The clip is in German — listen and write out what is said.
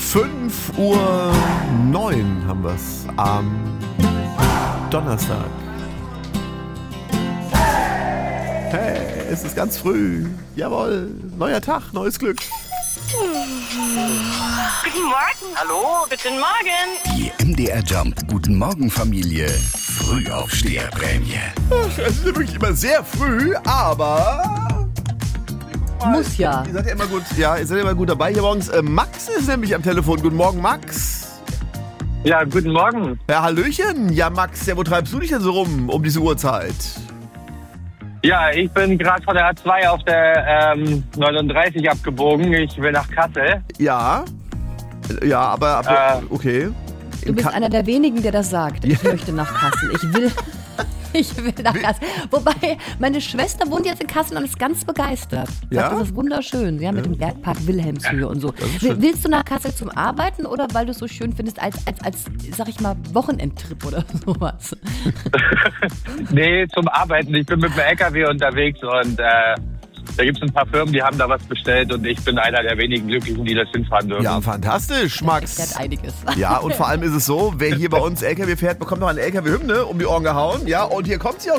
5:09 Uhr haben wir es am Donnerstag. Hey, es ist ganz früh. Jawohl, neuer Tag, neues Glück. Guten Morgen. Hallo, guten Morgen. Die MDR Jump Guten Morgen Familie Frühaufsteherprämie. Ach, es ist ja wirklich immer sehr früh, aber... Muss ja. Ihr seid ja immer gut, ihr seid ja immer gut dabei hier morgens. Max ist nämlich am Telefon. Guten Morgen, Max. Ja, guten Morgen. Ja, Hallöchen. Ja, Max, ja, wo treibst du dich denn so rum um diese Uhrzeit? Ja, ich bin gerade von der A2 auf der 39 abgebogen. Ich will nach Kassel. Ja. Ja, aber okay. Du bist einer der wenigen, der das sagt. Ich möchte nach Kassel. Ich will nach Kassel. Wobei, meine Schwester wohnt jetzt in Kassel und ist ganz begeistert. Ja? Das ist wunderschön. Ja, mit dem Bergpark Wilhelmshöhe und so. Willst du nach Kassel zum Arbeiten oder weil du es so schön findest als, sag ich mal, Wochenendtrip oder sowas? Nee, zum Arbeiten. Ich bin mit dem LKW unterwegs und da gibt es ein paar Firmen, die haben da was bestellt und ich bin einer der wenigen Glücklichen, die das hinfahren dürfen. Ja, fantastisch, Max. Das erklärt einiges. Ja, und vor allem ist es so, wer hier bei uns LKW fährt, bekommt noch eine LKW-Hymne um die Ohren gehauen. Ja, und hier kommt sie auch